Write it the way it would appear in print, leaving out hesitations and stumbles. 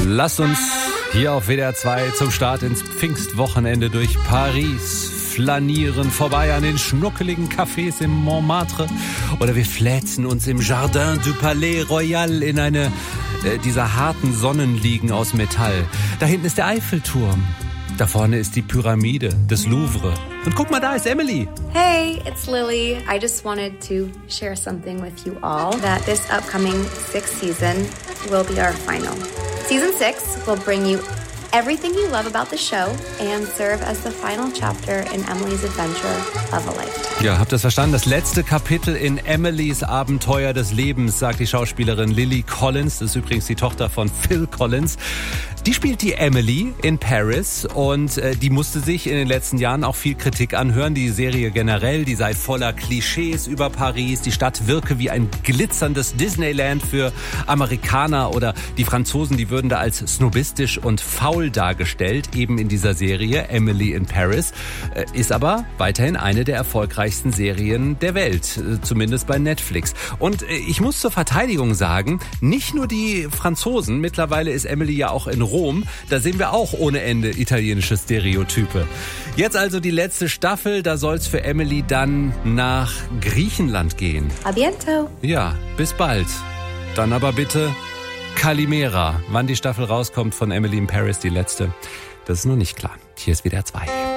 Lasst uns hier auf WDR 2 zum Start ins Pfingstwochenende durch Paris flanieren, vorbei an den schnuckeligen Cafés im Montmartre oder wir fläzen uns im Jardin du Palais Royal in eine dieser harten Sonnenliegen aus Metall. Da hinten ist der Eiffelturm. Da vorne ist die Pyramide des Louvre. Und guck mal, da ist Emily. Hey, it's Lily. I just wanted to share something with you all that this upcoming 6th season will be our final. Season 6 will bring you everything you love about the show and serve as the final chapter in Emily's adventure of a lifetime. Ja, habt ihr das verstanden? Das letzte Kapitel in Emilys Abenteuer des Lebens, sagt die Schauspielerin Lily Collins. Das ist übrigens die Tochter von Phil Collins. Die spielt die Emily in Paris und die musste sich in den letzten Jahren auch viel Kritik anhören. Die Serie generell, die sei voller Klischees über Paris. Die Stadt wirke wie ein glitzerndes Disneyland für Amerikaner oder die Franzosen, die würden da als snobistisch und faul dargestellt, eben in dieser Serie Emily in Paris. Ist aber weiterhin eine der erfolgreichsten Serien der Welt, zumindest bei Netflix. Und ich muss zur Verteidigung sagen, nicht nur die Franzosen, mittlerweile ist Emily ja auch in Rom, da sehen wir auch ohne Ende italienische Stereotype. Jetzt also die letzte Staffel, da soll's für Emily dann nach Griechenland gehen. A biento. Ja, bis bald. Dann aber bitte Kalimera. Wann die Staffel rauskommt von Emily in Paris, die letzte, das ist noch nicht klar. Hier ist WDR 2.